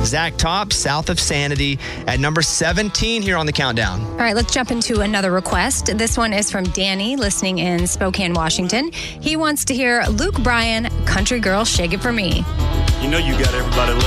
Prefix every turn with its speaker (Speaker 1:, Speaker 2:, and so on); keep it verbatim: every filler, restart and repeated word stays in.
Speaker 1: Zach Top, South of Sanity, at number seventeen here on the countdown.
Speaker 2: All right, let's jump into another request. This one is from Danny, listening in Spokane, Washington. He wants to hear Luke Bryan, Country Girl, Shake It For Me.
Speaker 3: You know you got everybody